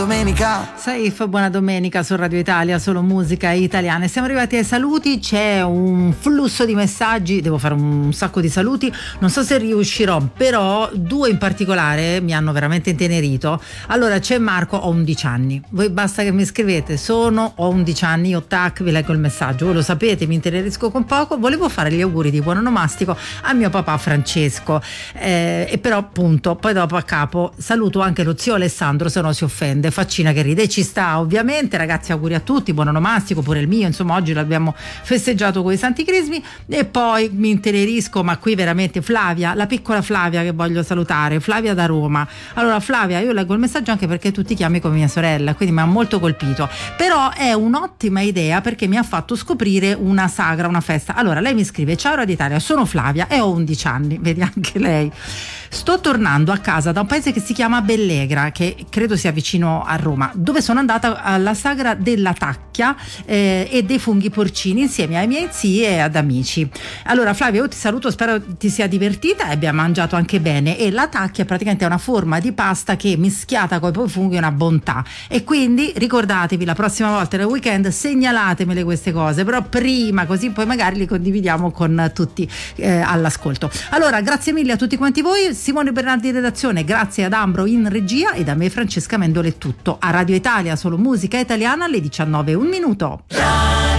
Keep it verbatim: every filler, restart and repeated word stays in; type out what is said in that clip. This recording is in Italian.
Domenica Saif, buona domenica su Radio Italia, solo musica italiana. Siamo arrivati ai saluti, c'è un flusso di messaggi, devo fare un sacco di saluti, non so se riuscirò, però due in particolare mi hanno veramente intenerito. Allora c'è Marco, ho undici anni, voi basta che mi scrivete sono, ho undici anni, io tac vi leggo il messaggio, voi lo sapete, mi intenerisco con poco. Volevo fare gli auguri di buon onomastico a mio papà Francesco, eh, e però appunto poi dopo a capo saluto anche lo zio Alessandro, se no si offende. Faccina che ride, ci sta ovviamente. Ragazzi, auguri a tutti, buon onomastico, pure il mio, insomma oggi l'abbiamo festeggiato con i Santi Crismi. E poi mi intenerisco, ma qui veramente Flavia, la piccola Flavia che voglio salutare, Flavia da Roma. Allora Flavia, io leggo il messaggio anche perché tu ti chiami come mia sorella, quindi mi ha molto colpito, però è un'ottima idea perché mi ha fatto scoprire una sagra, una festa. Allora lei mi scrive: ciao Radio Italia, sono Flavia e ho undici anni, vedi anche lei. Sto tornando a casa da un paese che si chiama Bellegra, che credo sia vicino a Roma, dove sono andata alla sagra della tacchia eh, e dei funghi porcini insieme ai miei zii e ad amici. Allora Flavia, io ti saluto, spero ti sia divertita e abbia mangiato anche bene. E la tacchia praticamente è una forma di pasta che mischiata con i funghi è una bontà, e quindi ricordatevi la prossima volta nel weekend, segnalatemele queste cose, però prima, così poi magari li condividiamo con tutti eh, all'ascolto. Allora grazie mille a tutti quanti voi. Simone Bernardi in redazione, grazie ad Ambro in regia e da me Francesca Mendole è tutto. A Radio Italia, solo musica italiana, alle diciannove e un minuto.